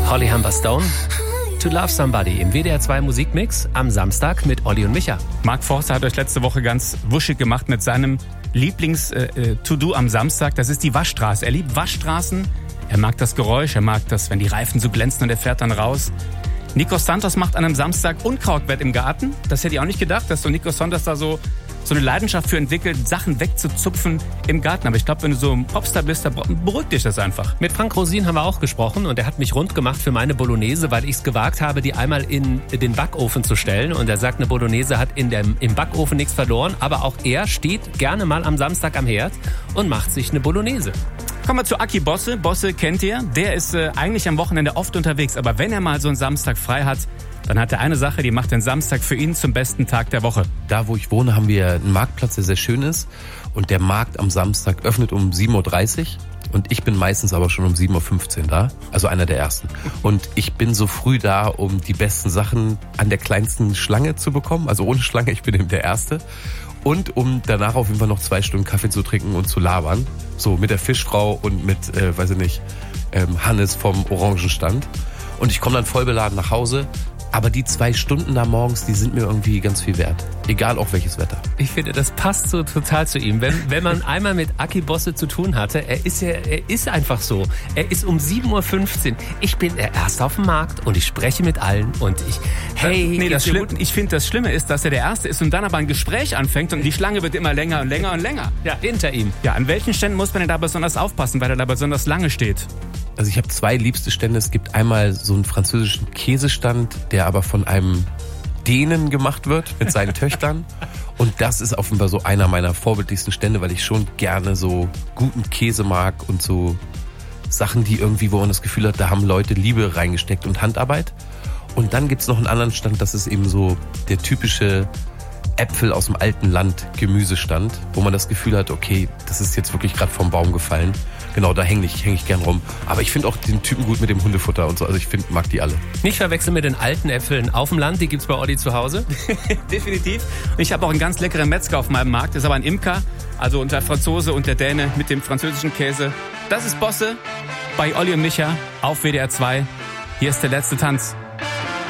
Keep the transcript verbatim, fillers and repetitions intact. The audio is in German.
Holly Humberstone, To Love Somebody im W D R zwei Musikmix am Samstag mit Olli und Micha. Mark Forster hat euch letzte Woche ganz wuschig gemacht mit seinem Lieblings-To-Do am Samstag. Das ist die Waschstraße. Er liebt Waschstraßen. Er mag das Geräusch. Er mag das, wenn die Reifen so glänzen und er fährt dann raus. Nico Santos macht an einem Samstag Unkrautwett im Garten. Das hätte ich auch nicht gedacht, dass so Nico Santos da so, so eine Leidenschaft für entwickelt, Sachen wegzuzupfen im Garten. Aber ich glaube, wenn du so ein Popstar bist, dann beruhigt dich das einfach. Mit Frank Rosin haben wir auch gesprochen und er hat mich rund gemacht für meine Bolognese, weil ich es gewagt habe, die einmal in den Backofen zu stellen. Und er sagt, eine Bolognese hat in dem, im Backofen nichts verloren. Aber auch er steht gerne mal am Samstag am Herd und macht sich eine Bolognese. Kommen wir zu Aki Bosse. Bosse kennt ihr. Der ist äh, eigentlich am Wochenende oft unterwegs. Aber wenn er mal so einen Samstag frei hat, dann hat er eine Sache, die macht den Samstag für ihn zum besten Tag der Woche. Da, wo ich wohne, haben wir einen Marktplatz, der sehr schön ist. Und der Markt am Samstag öffnet um sieben Uhr dreißig. Und ich bin meistens aber schon um sieben Uhr fünfzehn da. Also einer der ersten. Und ich bin so früh da, um die besten Sachen an der kleinsten Schlange zu bekommen. Also ohne Schlange, ich bin eben der Erste. Und um danach auf jeden Fall noch zwei Stunden Kaffee zu trinken und zu labern. So mit der Fischfrau und mit, äh, weiß ich nicht, ähm, Hannes vom Orangenstand. Und ich komme dann voll beladen nach Hause. Aber die zwei Stunden da morgens, die sind mir irgendwie ganz viel wert. Egal auch welches Wetter. Ich finde, das passt so total zu ihm. Wenn, wenn man einmal mit Aki Bosse zu tun hatte, er ist ja, er ist einfach so. Er ist um sieben Uhr fünfzehn. Ich bin der Erste auf dem Markt und ich spreche mit allen und ich, hey, nee, das Schlimm, ich finde, das Schlimme ist, dass er der Erste ist und dann aber ein Gespräch anfängt und die Schlange wird immer länger und länger und länger. Ja, hinter ihm. Ja, an welchen Ständen muss man denn da besonders aufpassen, weil er da besonders lange steht? Also ich habe zwei liebste Stände. Es gibt einmal so einen französischen Käsestand, der aber von einem Dänen gemacht wird mit seinen Töchtern. Und das ist offenbar so einer meiner vorbildlichsten Stände, weil ich schon gerne so guten Käse mag und so Sachen, die irgendwie, wo man das Gefühl hat, da haben Leute Liebe reingesteckt und Handarbeit. Und dann gibt's noch einen anderen Stand, das ist eben so der typische Äpfel aus dem alten Land Gemüsestand, wo man das Gefühl hat, okay, das ist jetzt wirklich gerade vom Baum gefallen. Genau, da hänge ich, häng ich gern rum. Aber ich finde auch den Typen gut mit dem Hundefutter und so. Also ich find, mag die alle. Nicht verwechseln mit den alten Äpfeln auf dem Land, die gibt's bei Olli zu Hause. Definitiv. Und ich habe auch einen ganz leckeren Metzger auf meinem Markt. Das ist aber ein Imker, also der Franzose und der Däne mit dem französischen Käse. Das ist Bosse bei Olli und Micha auf W D R zwei. Hier ist der letzte Tanz.